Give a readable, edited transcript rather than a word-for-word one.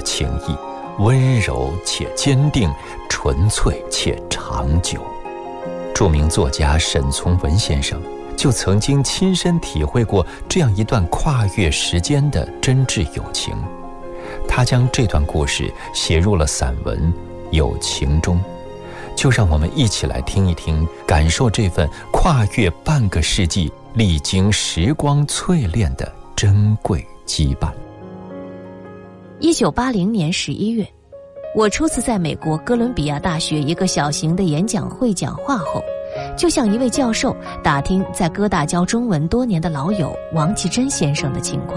情谊，温柔且坚定，纯粹且长久。著名作家沈从文先生就曾经亲身体会过这样一段跨越时间的真挚友情，他将这段故事写入了散文《友情》中。就让我们一起来听一听，感受这份跨越半个世纪、历经时光淬炼的珍贵羁绊。 1980年11月，我初次在美国哥伦比亚大学一个小型的演讲会讲话后，就向一位教授打听在哥大教中文多年的老友王其珍先生的情况。